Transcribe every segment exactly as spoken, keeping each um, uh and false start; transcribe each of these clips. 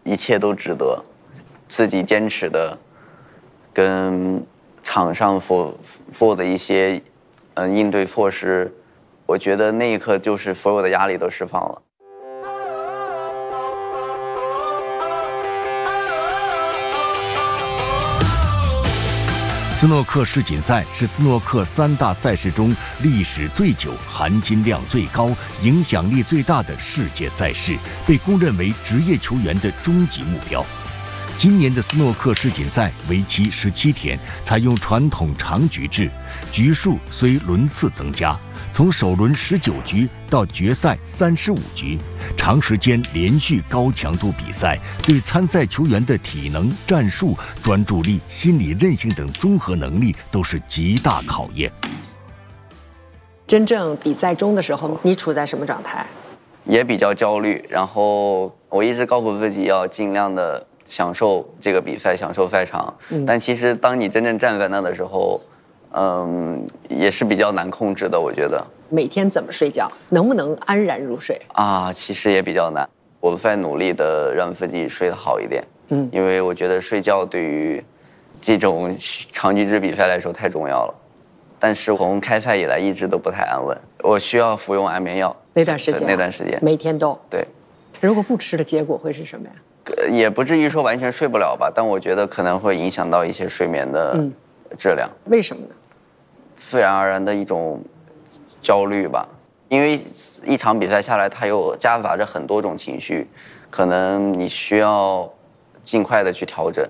一切都值得。自己坚持的，跟场上所做的一些嗯应对措施，我觉得那一刻就是所有的压力都释放了。 斯诺克世锦赛是斯诺克三大赛事中历史最久、含金量最高、影响力最大的世界赛事，被公认为职业球员的终极目标。今年的斯诺克世锦赛为期十七天，采用传统长局制，局数虽轮次增加，从首轮十九局到决赛三十五局，长时间连续高强度比赛，对参赛球员的体能、战术、专注力、心理韧性等综合能力都是极大考验。 真正比赛中的时候，你处在什么状态？ 也比较焦虑，然后我一直告诉自己要尽量的享受这个比赛，享受赛场。嗯、但其实当你真正站在那的时候，嗯，也是比较难控制的，我觉得。 每天怎么睡觉？能不能安然入睡？ 啊，其实也比较难。我在努力的让自己睡得好一点。嗯，因为我觉得睡觉对于这种长局制比赛来说太重要了。但是从开赛以来一直都不太安稳，我需要服用安眠药。 那段时间， 那段时间每天都对。 如果不吃的结果会是什么呀？ 也不至于说完全睡不了吧，但我觉得可能会影响到一些睡眠的质量。 嗯、为什么呢？ 自然而然的一种焦虑吧，因为一场比赛下来，它有夹杂着很多种情绪，可能你需要尽快的去调整。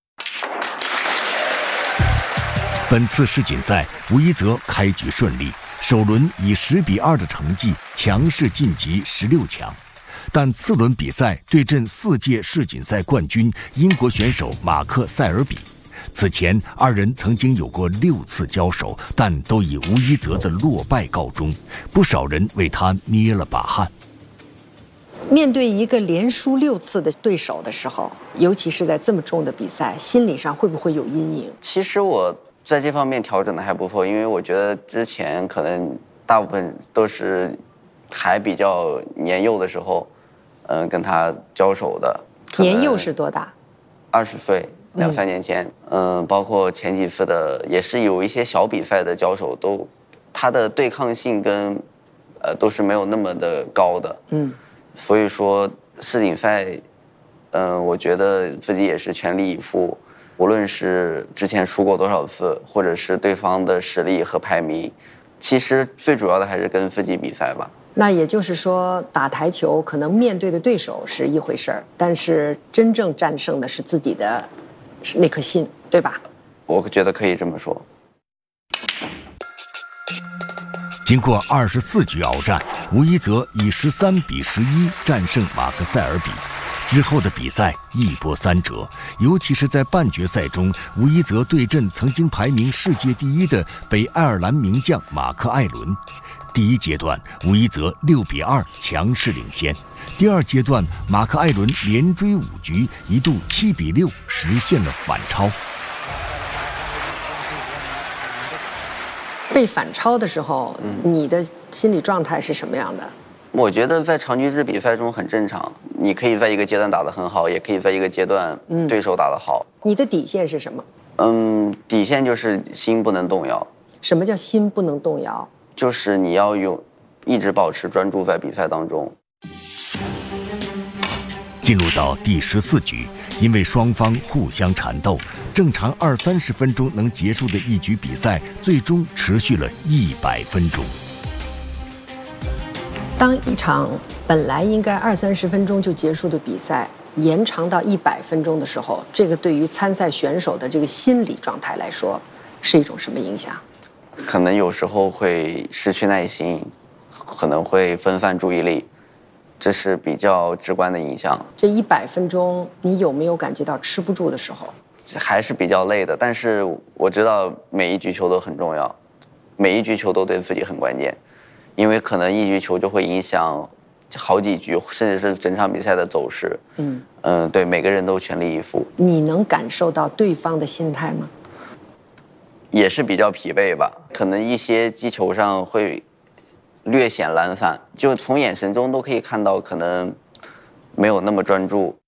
本次世锦赛，吴一泽开局顺利，首轮以十比二的成绩强势晋级十六强。但次轮比赛对阵四届世锦赛冠军英国选手马克·塞尔比，此前二人曾经有过六次交手，但都以吴一泽的落败告终，不少人为他捏了把汗。 面对一个连输六次的对手的时候，尤其是在这么重的比赛，心理上会不会有阴影？ 其实我在这方面调整的还不错，因为我觉得之前可能大部分都是还比较年幼的时候。嗯，跟他交手的。 年幼是多大？ 二十岁，两三年前。嗯, 嗯，包括前几次的，也是有一些小比赛的交手，都他的对抗性跟呃都是没有那么的高的。嗯，所以说世锦赛，嗯，我觉得自己也是全力以赴，无论是之前输过多少次，或者是对方的实力和排名，其实最主要的还是跟自己比赛吧。 那也就是说，打台球可能面对的对手是一回事儿，但是真正战胜的是自己的那颗心，对吧？ 我觉得可以这么说。 经过二十四局鏖战，吴一泽以十三比十一战胜马克·塞尔比。之后的比赛一波三折，尤其是在半决赛中，吴一泽对阵曾经排名世界第一的北爱尔兰名将马克·艾伦。第一阶段，吴一泽六比二强势领先。第二阶段，马克·艾伦连追五局，一度七比六实现了反超。 被反超的时候，嗯、你的心理状态是什么样的？ 我觉得在长局制比赛中很正常，你可以在一个阶段打得很好，也可以在一个阶段对手打得好。 嗯、你的底线是什么？ 嗯，底线就是心不能动摇。 什么叫心不能动摇？ 就是你要有一直保持专注在比赛当中。 进入到第十四局，因为双方互相缠斗，正常二三十分钟能结束的一局比赛，最终持续了一百分钟。 当一场本来应该二三十分钟就结束的比赛延长到一百分钟的时候，这个对于参赛选手的这个心理状态来说，是一种什么影响？ 可能有时候会失去耐心，可能会分散注意力，这是比较直观的影响。 这一百分钟，你有没有感觉到吃不住的时候？ 还是比较累的，但是我知道每一局球都很重要，每一局球都对自己很关键，因为可能一局球就会影响好几局，甚至是整场比赛的走势。嗯嗯、呃，对，每个人都全力以赴。 你能感受到对方的心态吗？ 也是比较疲惫吧，可能一些击球上会略显懒散，就从眼神中都可以看到可能没有那么专注。